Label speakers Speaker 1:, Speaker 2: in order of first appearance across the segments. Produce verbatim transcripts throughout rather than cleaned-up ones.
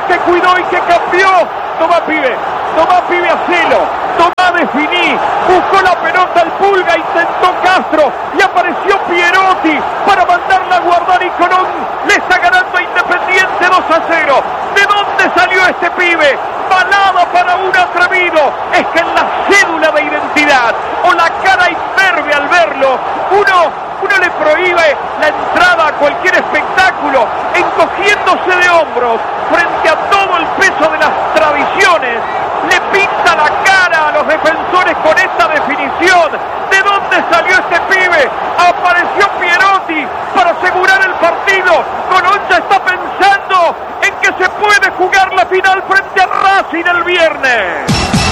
Speaker 1: que cuidó y que cambió. Tomá, pibe, tomá, pibe, hacelo. Tomá, definí. Buscó la pelota el Pulga, intentó Castro y apareció Pierotti para mandarla a guardar y Colón le está ganando a Independiente dos a cero. ¿De dónde salió este pibe? Balada para un atrevido. Es que en la cédula de identidad o la cara imberbe al verlo, uno... Uno le prohíbe la entrada a cualquier espectáculo, encogiéndose de hombros frente a todo el peso de las tradiciones. Le pinta la cara a los defensores con esta definición. ¿De dónde salió este pibe? Apareció Pierotti para asegurar el partido. Colón ya está pensando en que se puede jugar la final frente a Racing el viernes.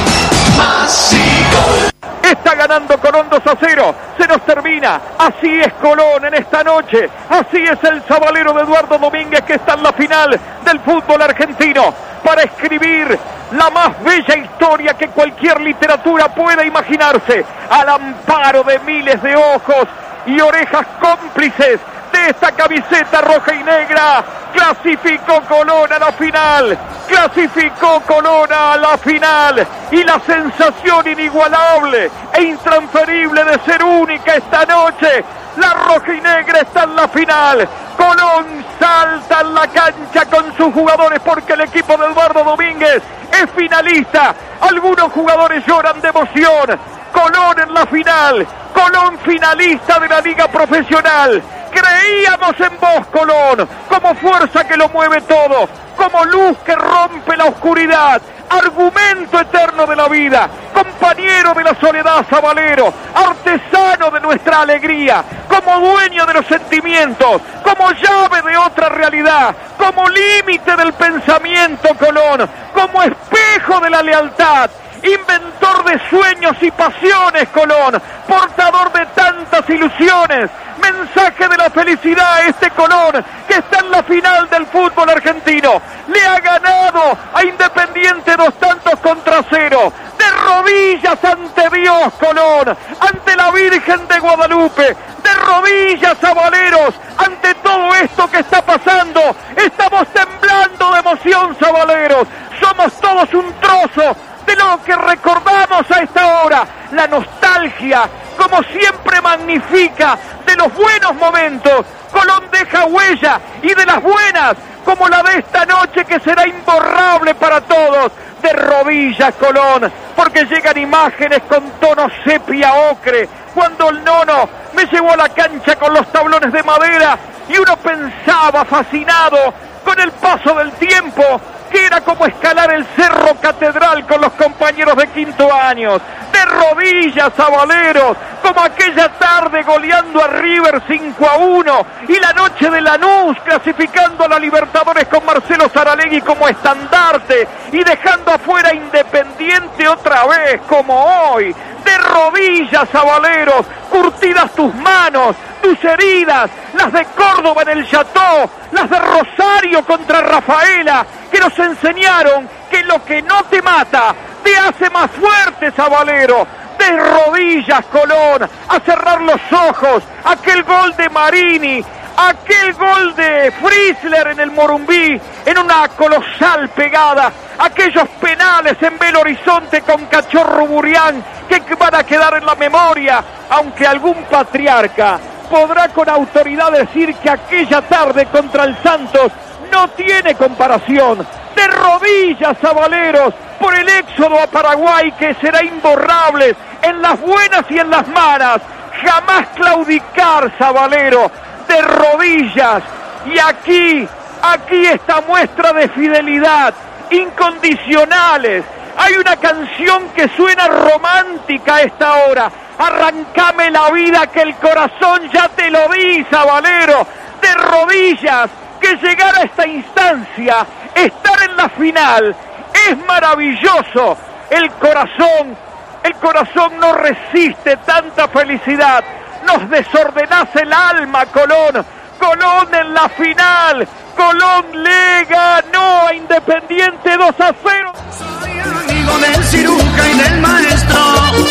Speaker 1: Está ganando Colón dos a cero. Se nos termina. Así es Colón en esta noche. Así es el sabalero de Eduardo Domínguez, que está en la final del fútbol argentino para escribir la más bella historia que cualquier literatura pueda imaginarse, al amparo de miles de ojos y orejas cómplices de esta camiseta roja y negra. Clasificó Colón a la final, clasificó Colón a la final, y la sensación inigualable e intransferible de ser única esta noche. La roja y negra está en la final. Colón salta en la cancha con sus jugadores porque el equipo de Eduardo Domínguez es finalista. Algunos jugadores lloran de emoción. Colón en la final, Colón finalista de la Liga Profesional. Creíamos en vos, Colón, como fuerza que lo mueve todo, como luz que rompe la oscuridad, argumento eterno de la vida, compañero de la soledad sabalero, artesano de nuestra alegría, como dueño de los sentimientos, como llave de otra realidad, como límite del pensamiento, Colón, como espejo de la lealtad, inventor de sueños y pasiones, Colón, portador de tantas ilusiones, mensaje de la felicidad a este Colón que está en la final del fútbol argentino. Le ha ganado a Independiente dos tantos contra cero, de rodillas ante Dios, Colón, ante la Virgen de Guadalupe, de rodillas, sabaleros, ante todo esto que está pasando. Estamos temblando de emoción, sabaleros, somos todos un trozo de lo que recordamos a esta hora. La nostalgia, como siempre, magnifica de los buenos momentos. Colón deja huella, y de las buenas, como la de esta noche que será imborrable para todos. De rodillas, Colón, porque llegan imágenes con tono sepia ocre, cuando el nono me llevó a la cancha con los tablones de madera y uno pensaba fascinado con el paso del tiempo que era como escalar el Cerro Catedral con los compañeros de quinto años. De rodillas, sabaleros, como aquella tarde goleando a River cinco a uno, y la noche de Lanús clasificando a la Libertadores con Marcelo Saralegui como estandarte y dejando afuera Independiente otra vez como hoy. De rodillas, sabaleros, curtidas tus manos, tus heridas, las de Córdoba en el Chateau, las de Rosario contra Rafaela, que nos enseñaron que lo que no te mata te hace más fuerte, sabalero. De rodillas, Colón, a cerrar los ojos, aquel gol de Marini, aquel gol de Frizzler en el Morumbí, en una colosal pegada, aquellos penales en Belo Horizonte con Cachorro Burián, que van a quedar en la memoria, aunque algún patriarca podrá con autoridad decir que aquella tarde contra el Santos no tiene comparación. De rodillas, sabaleros, por el éxodo a Paraguay que será imborrable en las buenas y en las malas. Jamás claudicar, sabalero. De rodillas. Y aquí, aquí esta muestra de fidelidad, incondicionales. Hay una canción que suena romántica a esta hora. Arrancame la vida que el corazón ya te lo di, sabalero. De rodillas, que llegar a esta instancia, estar en la final, es maravilloso. El corazón, el corazón no resiste tanta felicidad. Nos desordenás el alma, Colón. Colón en la final. Colón le ganó a Independiente dos a cero.
Speaker 2: Soy amigo del ciruja y del maestro,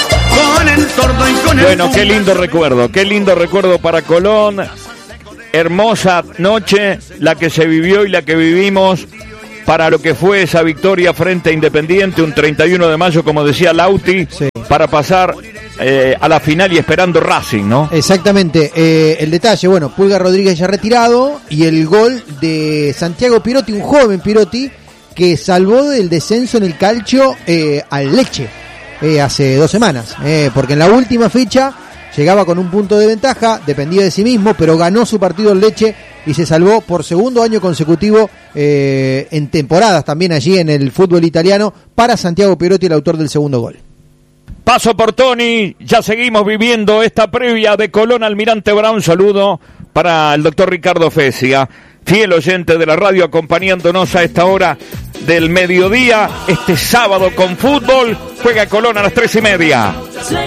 Speaker 2: con el tordo y con el...
Speaker 3: Bueno, qué lindo recuerdo, qué lindo recuerdo para Colón. Hermosa noche la que se vivió y la que vivimos para lo que fue esa victoria frente a Independiente, un treinta y uno de mayo, como decía Lauti, sí. para pasar eh, a la final y esperando Racing, ¿no?
Speaker 4: Exactamente. Eh, el detalle, bueno, Pulga Rodríguez ya retirado y el gol de Santiago Pirotti, un joven Pirotti, que salvó del descenso en el calcio eh, al Lecce eh, hace dos semanas, eh, porque en la última fecha llegaba con un punto de ventaja, dependía de sí mismo, pero ganó su partido el Lecce y se salvó por segundo año consecutivo eh, en temporadas también allí en el fútbol italiano para Santiago Pirotti, el autor del segundo gol.
Speaker 3: Paso por Tony, ya seguimos viviendo esta previa de Colón Almirante Brown. Saludo para el doctor Ricardo Fesia, fiel oyente de la radio, acompañándonos a esta hora del mediodía, este sábado con fútbol. Juega Colón a las tres y media.